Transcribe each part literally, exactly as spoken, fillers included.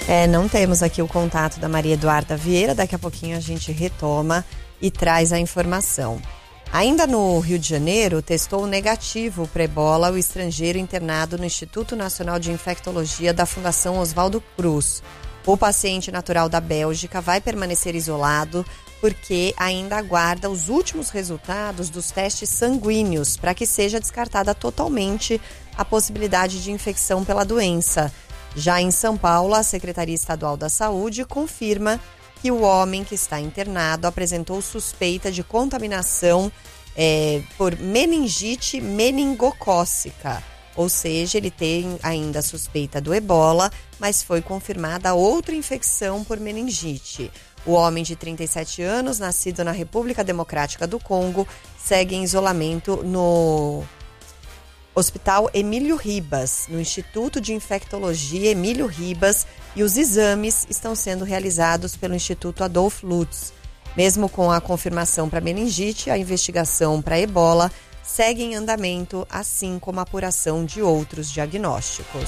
É, não temos aqui o contato da Maria Eduarda Vieira, daqui a pouquinho a gente retoma e traz a informação. Ainda no Rio de Janeiro, testou negativo para ebola o estrangeiro internado no Instituto Nacional de Infectologia da Fundação Oswaldo Cruz. O paciente natural da Bélgica vai permanecer isolado porque ainda aguarda os últimos resultados dos testes sanguíneos para que seja descartada totalmente a possibilidade de infecção pela doença. Já em São Paulo, a Secretaria Estadual da Saúde confirma que o homem que está internado apresentou suspeita de contaminação é, por meningite meningocócica. Ou seja, ele tem ainda suspeita do ebola, mas foi confirmada outra infecção por meningite. O homem de trinta e sete anos, nascido na República Democrática do Congo, segue em isolamento no Hospital Emílio Ribas, no Instituto de Infectologia Emílio Ribas, e os exames estão sendo realizados pelo Instituto Adolf Lutz. Mesmo com a confirmação para meningite, a investigação para ebola segue em andamento, assim como a apuração de outros diagnósticos.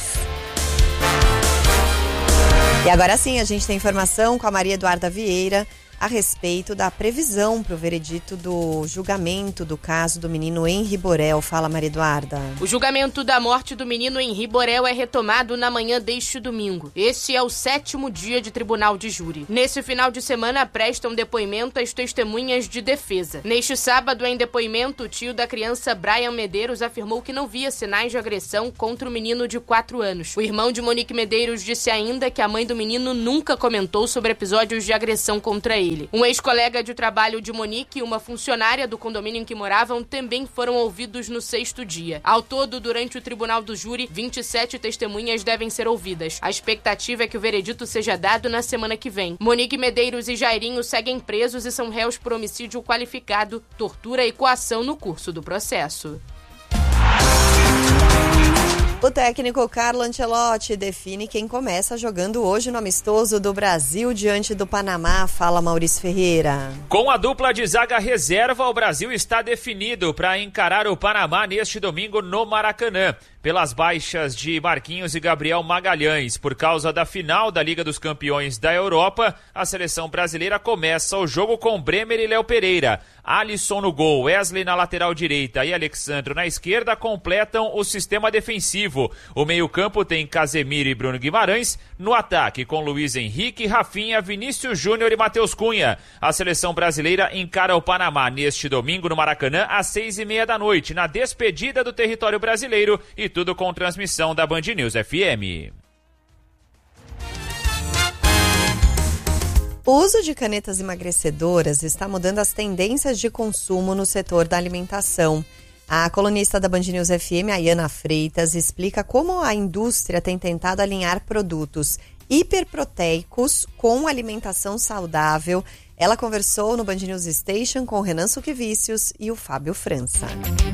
E agora sim, a gente tem informação com a Maria Eduarda Vieira a respeito da previsão para o veredito do julgamento do caso do menino Henri Borel. Fala, Maria Eduarda. O julgamento da morte do menino Henri Borel é retomado na manhã deste domingo. Este é o sétimo dia de tribunal de júri. Nesse final de semana, prestam depoimento as testemunhas de defesa. Neste sábado, em depoimento, o tio da criança, Brian Medeiros, afirmou que não via sinais de agressão contra o menino de quatro anos. O irmão de Monique Medeiros disse ainda que a mãe do menino nunca comentou sobre episódios de agressão contra ele. Um ex-colega de trabalho de Monique e uma funcionária do condomínio em que moravam também foram ouvidos no sexto dia. Ao todo, durante o tribunal do júri, vinte e sete testemunhas devem ser ouvidas. A expectativa é que o veredito seja dado na semana que vem. Monique Medeiros e Jairinho seguem presos e são réus por homicídio qualificado, tortura e coação no curso do processo. O técnico Carlo Ancelotti define quem começa jogando hoje no amistoso do Brasil diante do Panamá. Fala, Maurício Ferreira. Com a dupla de zaga reserva, o Brasil está definido para encarar o Panamá neste domingo no Maracanã. Pelas baixas de Marquinhos e Gabriel Magalhães, por causa da final da Liga dos Campeões da Europa, a seleção brasileira começa o jogo com Bremer e Léo Pereira. Alisson no gol, Wesley na lateral direita e Alexandro na esquerda completam o sistema defensivo. O meio-campo tem Casemiro e Bruno Guimarães. No ataque, com Luiz Henrique, Rafinha, Vinícius Júnior e Matheus Cunha. A seleção brasileira encara o Panamá neste domingo no Maracanã às seis e meia da noite, na despedida do território brasileiro, e tudo com transmissão da Band News F M. O uso de canetas emagrecedoras está mudando as tendências de consumo no setor da alimentação. A colunista da Band News F M, Ayana Freitas, explica como a indústria tem tentado alinhar produtos hiperproteicos com alimentação saudável. Ela conversou no Band News Station com o Renan Suquevicius e o Fábio França.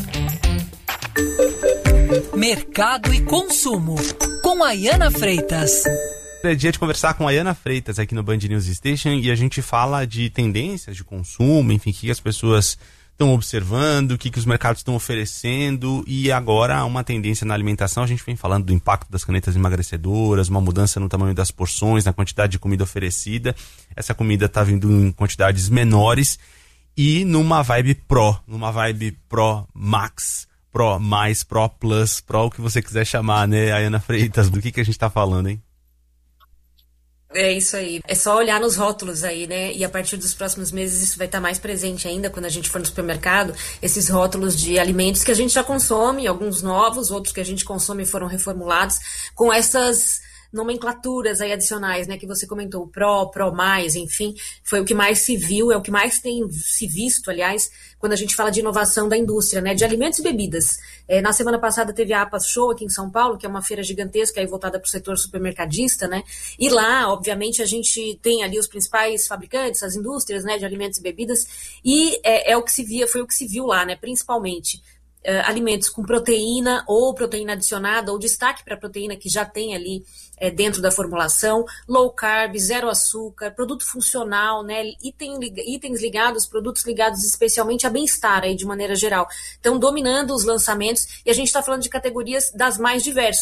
Mercado e consumo, com Ayana Freitas. É dia de conversar com a Ayana Freitas aqui no Band News Station e a gente fala de tendências de consumo, enfim, o que as pessoas estão observando, o que, que os mercados estão oferecendo, e agora uma tendência na alimentação. A gente vem falando do impacto das canetas emagrecedoras, uma mudança no tamanho das porções, na quantidade de comida oferecida. Essa comida está vindo em quantidades menores e numa vibe Pro, numa vibe Pro Max, Pro Mais, Pro Plus, Pro o que você quiser chamar, né, Ayana Freitas? Do que, que a gente está falando, hein? É isso aí. É só olhar nos rótulos aí, né? E a partir dos próximos meses isso vai estar mais presente ainda quando a gente for no supermercado. Esses rótulos de alimentos que a gente já consome, alguns novos, outros que a gente consome foram reformulados com essas nomenclaturas aí adicionais, né, que você comentou, Pro, Pro Mais, enfim, foi o que mais se viu, é o que mais tem se visto, aliás, quando a gente fala de inovação da indústria, né, de alimentos e bebidas. É, na semana passada teve a APAS Show aqui em São Paulo, que é uma feira gigantesca aí voltada para o setor supermercadista, né, e lá, obviamente, a gente tem ali os principais fabricantes, as indústrias, né, de alimentos e bebidas, e é, é o que se via, foi o que se viu lá, né, principalmente. Uh, alimentos com proteína ou proteína adicionada, ou destaque para a proteína que já tem ali é, dentro da formulação, low carb, zero açúcar, produto funcional, né, item, itens ligados, produtos ligados especialmente a bem-estar aí de maneira geral. Então, dominando os lançamentos, e a gente está falando de categorias das mais diversas.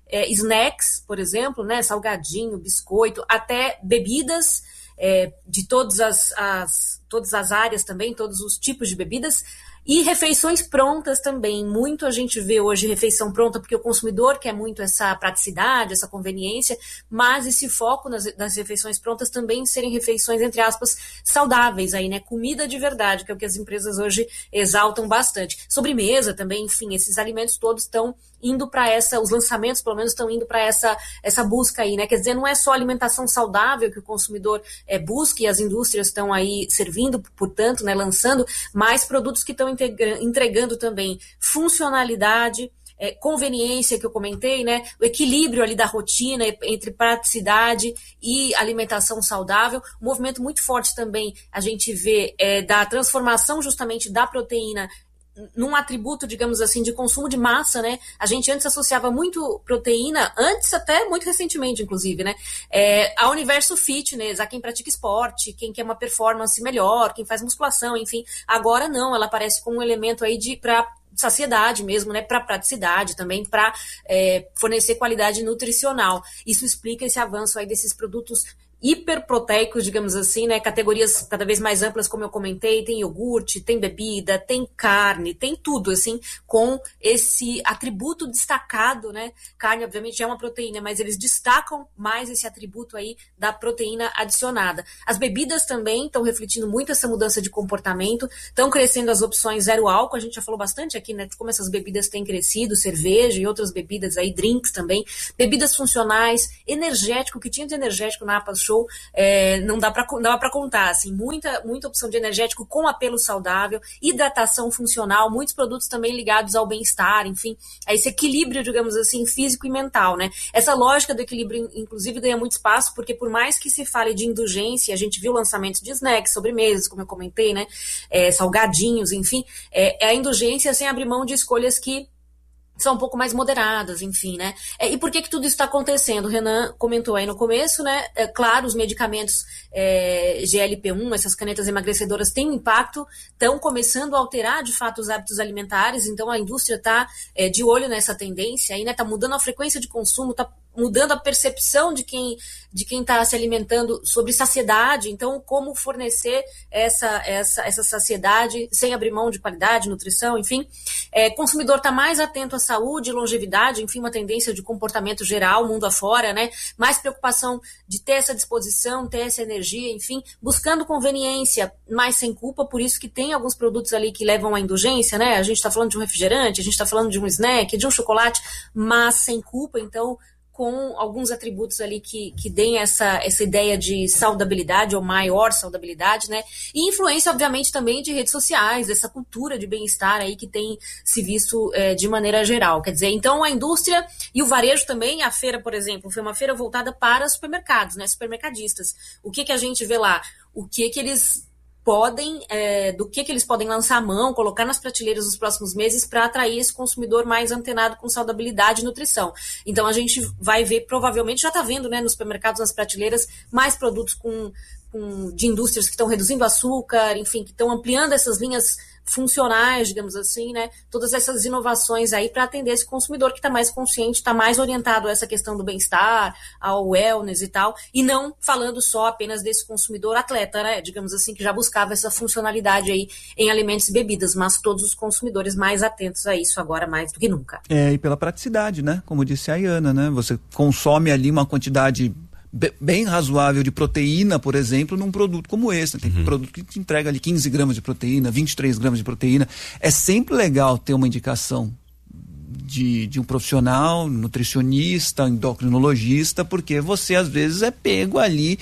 é, snacks, por exemplo, né, salgadinho, biscoito, até bebidas é, de todas as, as, todas as áreas também, todos os tipos de bebidas. E refeições prontas também. Muito a gente vê hoje refeição pronta porque o consumidor quer muito essa praticidade, essa conveniência, mas esse foco nas, nas refeições prontas também serem refeições, entre aspas, saudáveis aí, né? Comida de verdade, que é o que as empresas hoje exaltam bastante. Sobremesa também, enfim, esses alimentos todos estão indo para essa, os lançamentos pelo menos estão indo para essa, essa busca aí, né? Quer dizer, não é só alimentação saudável que o consumidor é, busca e as indústrias estão aí servindo, portanto, né, lançando, mas produtos que estão entregando também funcionalidade, é, conveniência que eu comentei, né? O equilíbrio ali da rotina entre praticidade e alimentação saudável. Um movimento muito forte também a gente vê é, da transformação justamente da proteína num atributo, digamos assim, de consumo de massa, né? A gente antes associava muito proteína, antes até muito recentemente, inclusive, né? É, ao universo fitness, a quem pratica esporte, quem quer uma performance melhor, quem faz musculação, enfim. Agora não, ela aparece como um elemento aí de para saciedade mesmo, né? Para praticidade também, para é, fornecer qualidade nutricional. Isso explica esse avanço aí desses produtos hiperproteicos, digamos assim, né? Categorias cada vez mais amplas, como eu comentei, tem iogurte, tem bebida, tem carne, tem tudo, assim, com esse atributo destacado, né? Carne, obviamente, é uma proteína, mas eles destacam mais esse atributo aí da proteína adicionada. As bebidas também estão refletindo muito essa mudança de comportamento, estão crescendo as opções zero álcool, a gente já falou bastante aqui, né? De como essas bebidas têm crescido, cerveja e outras bebidas aí, drinks também, bebidas funcionais, energético, que tinha de energético na Apas Show, é, não dá para contar, assim, muita, muita opção de energético com apelo saudável, hidratação funcional, muitos produtos também ligados ao bem-estar, enfim, a esse equilíbrio, digamos assim, físico e mental, né? Essa lógica do equilíbrio, inclusive, ganha muito espaço, porque por mais que se fale de indulgência, a gente viu lançamentos de snacks, sobremesas, como eu comentei, né? É, salgadinhos, enfim, é, é a indulgência sem abrir mão de escolhas que são um pouco mais moderadas, enfim, né? É, e por que que tudo isso está acontecendo? O Renan comentou aí no começo, né? É, claro, os medicamentos é, G L P um, essas canetas emagrecedoras têm um impacto, estão começando a alterar, de fato, os hábitos alimentares, então a indústria está é, de olho nessa tendência aí, né? Está mudando a frequência de consumo, está mudando a percepção de quem de quem está se alimentando sobre saciedade, então como fornecer essa, essa, essa saciedade sem abrir mão de qualidade, nutrição, enfim. É, consumidor está mais atento à saúde, longevidade, enfim, uma tendência de comportamento geral, mundo afora, né? Mais preocupação de ter essa disposição, ter essa energia, enfim, buscando conveniência, mas sem culpa, por isso que tem alguns produtos ali que levam à indulgência, né? A gente está falando de um refrigerante, a gente está falando de um snack, de um chocolate, mas sem culpa, então com alguns atributos ali que, que deem essa, essa ideia de saudabilidade ou maior saudabilidade, né? E influência, obviamente, também de redes sociais, dessa cultura de bem-estar aí que tem se visto é, de maneira geral. Quer dizer, então a indústria e o varejo também, a feira, por exemplo, foi uma feira voltada para supermercados, né? Supermercadistas. O que que a gente vê lá? O que que eles podem, é, do que, que eles podem lançar a mão, colocar nas prateleiras nos próximos meses para atrair esse consumidor mais antenado com saudabilidade e nutrição. Então a gente vai ver, provavelmente já está vendo, né, nos supermercados, nas prateleiras, mais produtos com, com, de indústrias que estão reduzindo açúcar, enfim, que estão ampliando essas linhas funcionais, digamos assim, né? Todas essas inovações aí para atender esse consumidor que está mais consciente, está mais orientado a essa questão do bem-estar, ao wellness e tal, e não falando só apenas desse consumidor atleta, né? Digamos assim, que já buscava essa funcionalidade aí em alimentos e bebidas, mas todos os consumidores mais atentos a isso agora mais do que nunca. É, e pela praticidade, né? Como disse a Ayana, né? Você consome ali uma quantidade bem razoável de proteína, por exemplo, num produto como esse. Tem uhum. produto que te entrega ali quinze gramas de proteína, vinte e três gramas de proteína. É sempre legal ter uma indicação de, de um profissional, nutricionista, endocrinologista, porque você às vezes é pego ali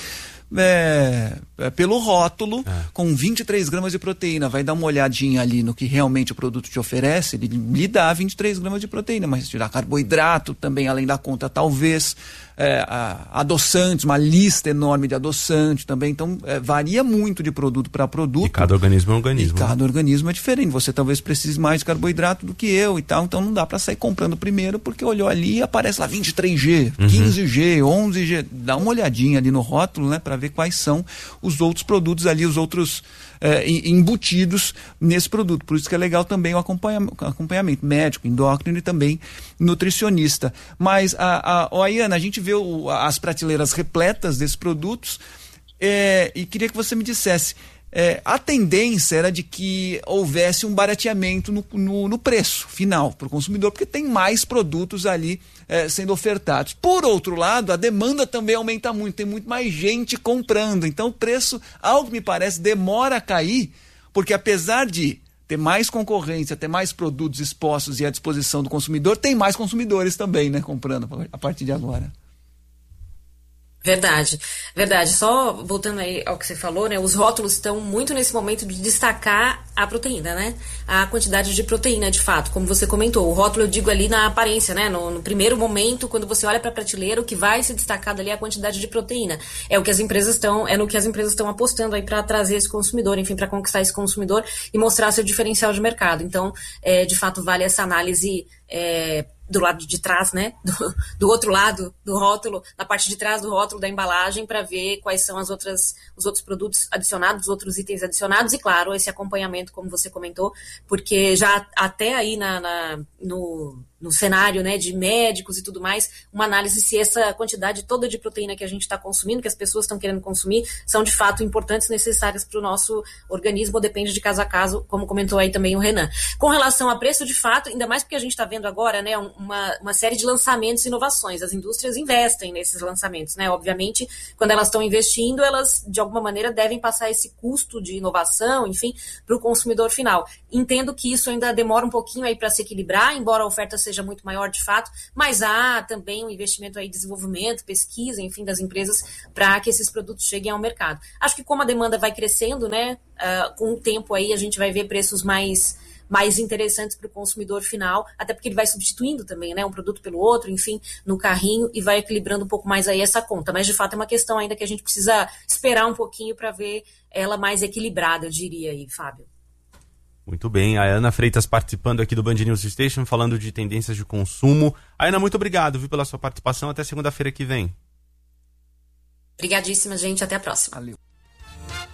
É, é pelo rótulo, é. com vinte e três gramas de proteína, vai dar uma olhadinha ali no que realmente o produto te oferece, ele lhe dá vinte e três gramas de proteína, mas te dá carboidrato também, além da conta, talvez é, adoçantes, uma lista enorme de adoçante também. Então, é, varia muito de produto para produto. E cada organismo é um organismo. E cada organismo é diferente. Você talvez precise mais de carboidrato do que eu e tal. Então, não dá para sair comprando primeiro, porque olhou ali e aparece lá vinte e três G, uhum. quinze G, onze G. Dá uma olhadinha ali no rótulo, né, para ver quais são os outros produtos ali, os outros é, embutidos nesse produto. Por isso que é legal também o acompanhamento, acompanhamento médico, endócrino e também nutricionista. Mas, a, a, ó, Ayana, a gente vê o, as prateleiras repletas desses produtos é, e queria que você me dissesse, é, a tendência era de que houvesse um barateamento no, no, no preço final para o consumidor, porque tem mais produtos ali é, sendo ofertados. Por outro lado, a demanda também aumenta muito, tem muito mais gente comprando. Então o preço, ao que me parece, demora a cair, porque apesar de ter mais concorrência, ter mais produtos expostos e à disposição do consumidor, tem mais consumidores também, né, comprando a partir de agora. Verdade, verdade. Só voltando aí ao que você falou, né? Os rótulos estão muito nesse momento de destacar a proteína, né? A quantidade de proteína, de fato, como você comentou. O rótulo, eu digo ali na aparência, né? No, no primeiro momento, quando você olha para a prateleira, o que vai se destacar dali é a quantidade de proteína. É o que as empresas estão, é no que as empresas estão apostando aí para trazer esse consumidor, enfim, para conquistar esse consumidor e mostrar seu diferencial de mercado. Então, é, de fato, vale essa análise é, do lado de trás, né, do, do outro lado do rótulo, na parte de trás do rótulo da embalagem, para ver quais são as outras, os outros produtos adicionados, os outros itens adicionados e, claro, esse acompanhamento, como você comentou, porque já até aí na, na, no, no cenário, né, de médicos e tudo mais, uma análise se essa quantidade toda de proteína que a gente está consumindo, que as pessoas estão querendo consumir, são de fato importantes, necessárias para o nosso organismo, ou depende de caso a caso, como comentou aí também o Renan. Com relação a preço, de fato, ainda mais porque a gente está vendo agora, né, uma, uma série de lançamentos e inovações. As indústrias investem nesses lançamentos, né? Obviamente, quando elas estão investindo, elas, de alguma maneira, devem passar esse custo de inovação, enfim, para o consumidor final. Entendo que isso ainda demora um pouquinho aí para se equilibrar, embora a oferta seja muito maior, de fato, mas há também um investimento aí em desenvolvimento, pesquisa, enfim, das empresas para que esses produtos cheguem ao mercado. Acho que como a demanda vai crescendo, né, uh, com o tempo aí a gente vai ver preços mais... mais interessantes para o consumidor final, até porque ele vai substituindo também, né, um produto pelo outro, enfim, no carrinho, e vai equilibrando um pouco mais aí essa conta. Mas, de fato, é uma questão ainda que a gente precisa esperar um pouquinho para ver ela mais equilibrada, eu diria aí, Fábio. Muito bem, a Ayana Freitas participando aqui do Band News Station, falando de tendências de consumo. Ayana, muito obrigado, viu, pela sua participação. Até segunda-feira que vem. Obrigadíssima, gente. Até a próxima. Valeu.